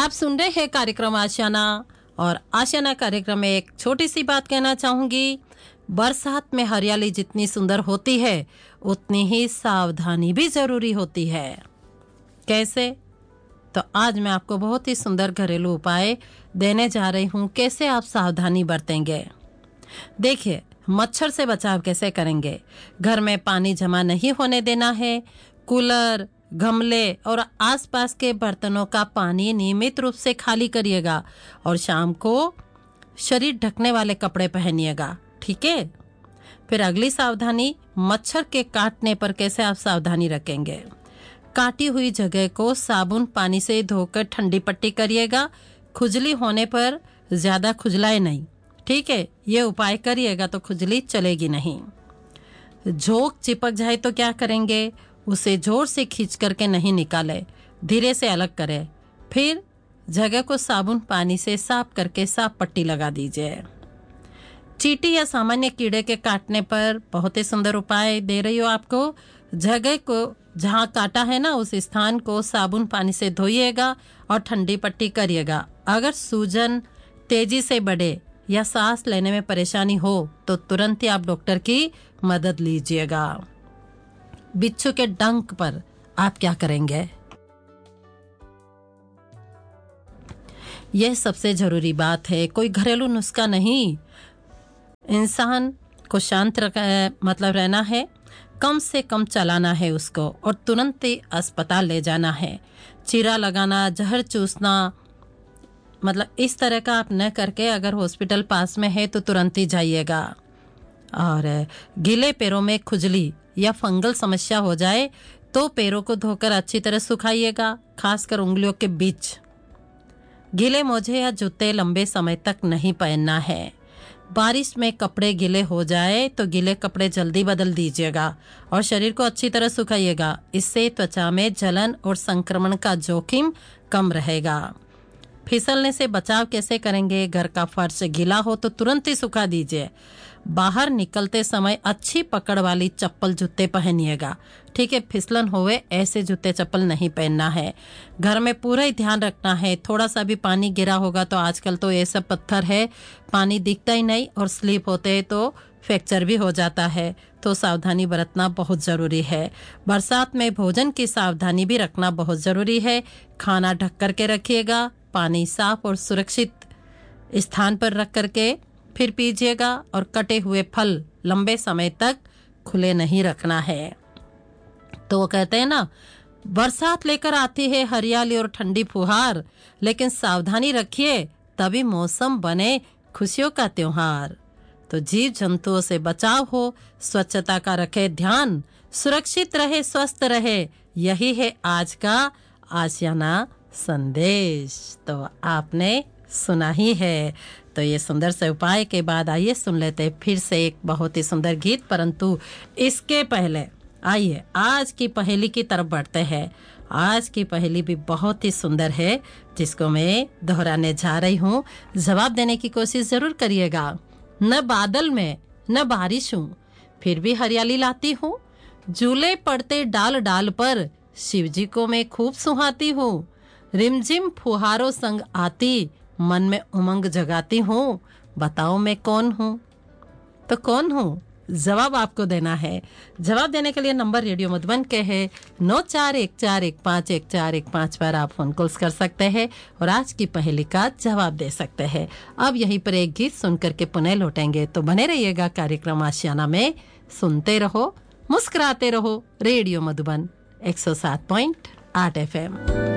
आप सुन रहे हैं कार्यक्रम आशियाना और आशियाना कार्यक्रम में एक छोटी सी बात कहना चाहूंगी। बरसात में हरियाली जितनी सुंदर होती है उतनी ही सावधानी भी जरूरी होती है। कैसे? तो आज मैं आपको बहुत ही सुंदर घरेलू उपाय देने जा रही हूँ, कैसे आप सावधानी बरतेंगे। देखिए, मच्छर से बचाव कैसे करेंगे। घर में पानी जमा नहीं होने देना है। कूलर, गमले और आसपास के बर्तनों का पानी नियमित रूप से खाली करिएगा और शाम को शरीर ढकने वाले कपड़े पहनिएगा, ठीक है। फिर अगली सावधानी, मच्छर के काटने पर कैसे आप सावधानी रखेंगे। काटी हुई जगह को साबुन पानी से धोकर ठंडी पट्टी करिएगा। खुजली होने पर ज्यादा खुजलाए नहीं, ठीक है। ये उपाय करिएगा तो खुजली चलेगी नहीं। झोंक चिपक जाए तो क्या करेंगे, उसे जोर से खींच करके नहीं निकाले, धीरे से अलग करें। फिर जगह को साबुन पानी से साफ करके साफ पट्टी लगा दीजिए। चींटी या सामान्य कीड़े के काटने पर बहुत ही सुंदर उपाय दे रही हो आपको। जगह को जहाँ काटा है ना, उस स्थान को साबुन पानी से धोइएगा और ठंडी पट्टी करिएगा। अगर सूजन तेजी से बढ़े या सांस लेने में परेशानी हो तो तुरंत ही आप डॉक्टर की मदद लीजिएगा। बिच्छू के डंक पर आप क्या करेंगे, यह सबसे जरूरी बात है। कोई घरेलू नुस्खा नहीं, इंसान को शांत रहना है, कम से कम चलाना है उसको और तुरंत ही अस्पताल ले जाना है। चीरा लगाना, जहर चूसना, इस तरह का आप न करके अगर हॉस्पिटल पास में है तो तुरंत ही जाइएगा। और गीले पैरों में खुजली या फंगल समस्या हो जाए तो पैरों को धोकर अच्छी तरह सुखाइएगा, खासकर उंगलियों के बीच। गीले मोजे या जूते लंबे समय तक नहीं पहनना है। बारिश में कपड़े गीले हो जाए तो गीले कपड़े जल्दी बदल दीजिएगा और शरीर को अच्छी तरह सुखाइएगा। इससे त्वचा में जलन और संक्रमण का जोखिम कम रहेगा। फिसलने से बचाव कैसे करेंगे। घर का फर्श गीला हो तो तुरंत ही सुखा दीजिए। बाहर निकलते समय अच्छी पकड़ वाली चप्पल जूते पहनिएगा, ठीक है। फिसलन होवे ऐसे जूते चप्पल नहीं पहनना है। घर में पूरा ही ध्यान रखना है। थोड़ा सा भी पानी गिरा होगा तो आजकल तो ये सब पत्थर है, पानी दिखता ही नहीं और स्लिप होते हैं तो फ्रैक्चर भी हो जाता है, तो सावधानी बरतना बहुत जरूरी है। बरसात में भोजन की सावधानी भी रखना बहुत जरूरी है। खाना ढक करके रखिएगा, पानी साफ और सुरक्षित स्थान पर रख करके फिर पीजिएगा और कटे हुए फल लंबे समय तक खुले नहीं रखना है। तो वो कहते हैं ना, बरसात लेकर आती है हरियाली और ठंडी फुहार, लेकिन सावधानी रखिए तभी मौसम बने खुशियों का त्योहार। तो जीव जंतुओं से बचाव हो, स्वच्छता का रखे ध्यान, सुरक्षित रहे, स्वस्थ रहे, यही है आज का आशियाना संदेश। तो आपने सुना ही है। तो ये सुंदर से उपाय के बाद आइए सुन लेते फिर से एक बहुत ही सुंदर गीत, परंतु इसके पहले आइए आज की पहेली की तरफ बढ़ते हैं। आज की पहेली भी बहुत ही सुंदर है, जिसको मैं दोहराने जा रही हूँ। जवाब देने की कोशिश जरूर करिएगा। न बादल में न बारिश हूँ, फिर भी हरियाली लाती हूँ। झूले पड़ते डाल डाल पर, शिव जी को मैं खूब सुहाती हूँ। रिमझिम फुहारों संग आती, मन में उमंग जगाती हूँ। बताओ मैं कौन हूँ। तो कौन हूँ, जवाब आपको देना है। जवाब देने के लिए नंबर रेडियो मधुबन के है 9414151415 पर आप फोन कॉल्स कर सकते हैं और आज की पहेली का जवाब दे सकते हैं। अब यहीं पर एक गीत सुनकर के पुनः लौटेंगे, तो बने रहिएगा कार्यक्रम आशियाना में। सुनते रहो, मुस्कुराते रहो। Radio Madhuban 107.8 FM।